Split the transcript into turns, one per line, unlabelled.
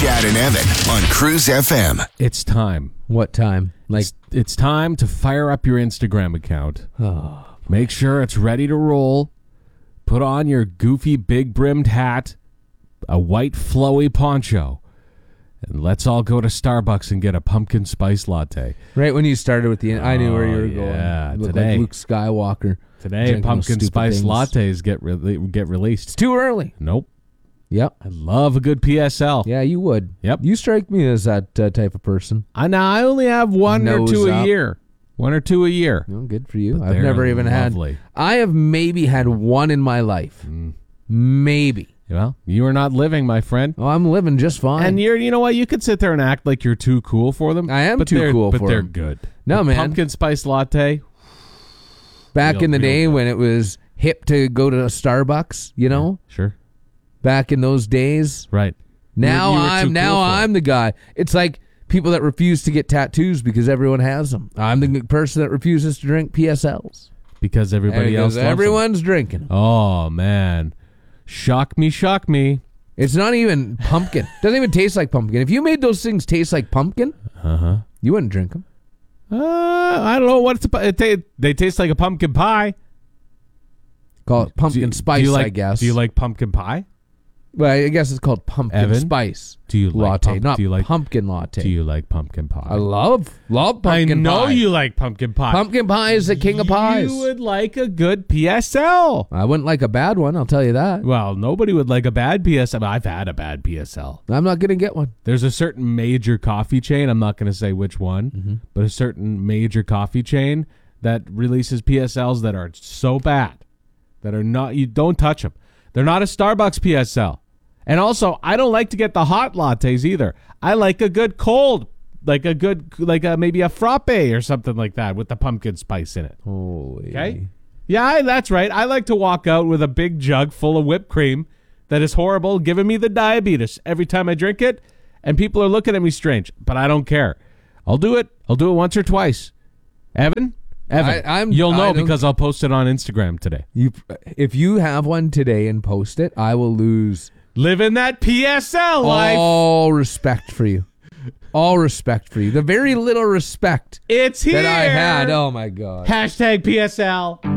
Chad and Evan on Cruise FM.
It's time.
What time? Like
It's time to fire up your Instagram account.
oh,
Make sure it's ready to roll. Put on your goofy big brimmed hat, a white flowy poncho, and let's all go to Starbucks and get a pumpkin spice latte.
right when you started with the, I knew where you were
yeah,
going. You look
today.
like Luke Skywalker.
Today,
drinking those
pumpkin
stupid
spice
things.
lattes get
It's
released.
too early.
Nope.
Yep.
I love a good PSL.
Yeah, you would.
Yep.
You strike me as that type of person.
I only have one or
Nose
two a
up.
year. One or two a year.
No, good for you.
But
I've
they're
never even
lovely.
had. I have maybe had one in my life. Maybe.
Well, you are not living, my friend.
Oh, I'm living just fine.
And you know what? You could sit there and act like you're too cool for them.
I am
but
too
they're-
cool
but
for
they're
them.
good.
No,
The
man.
Pumpkin spice latte.
Back in the
real
day
good.
when it was hip to go to a Starbucks, you know,
Sure.
back in those days.
Right.
Now
You were too cool for it.
I'm the guy. It's like people that refuse to get tattoos because everyone has them. I'm the person that refuses to drink PSLs
Because everybody else
because
loves them.
everyone's drinking them.
Oh, man. Shock me, shock me.
It's not even pumpkin. Doesn't even taste like pumpkin. If you made those things taste like pumpkin, you wouldn't drink them.
I don't know what's they taste like a pumpkin pie.
Call it pumpkin spice,
I
guess.
Do you like pumpkin pie?
Well, I guess it's called pumpkin
Evan?
spice.
Do you like
latte? Not
do you like
pumpkin latte.
Do you like pumpkin pie?
I love pumpkin
I know
pie.
you like pumpkin pie.
Pumpkin pie is the king of pies.
You would like a good PSL.
I wouldn't like a bad one, I'll tell you that.
Well, nobody would like a bad PSL. I've had a bad PSL.
I'm not going to get one.
There's a certain major coffee chain, I'm not going to say which one,
Mm-hmm.
but a certain major coffee chain that releases PSLs that are so bad that are not, you don't touch them. They're not a Starbucks PSL. And also, I don't like to get the hot lattes either. I like a good cold, like maybe a frappe or something like that with the pumpkin spice in it.
Holy.
Okay? Yeah, that's right. I like to walk out with a big jug full of whipped cream that is horrible, giving me the diabetes every time I drink it, and people are looking at me strange, but I don't care. I'll do it. I'll do it once or twice. Evan, you'll know because I'll post it on Instagram today.
If you have one today and post it, I will lose
Living that PSL life.
all respect for you. All respect for you. The very little respect
It's here.
that I had. Oh, my God.
Hashtag PSL.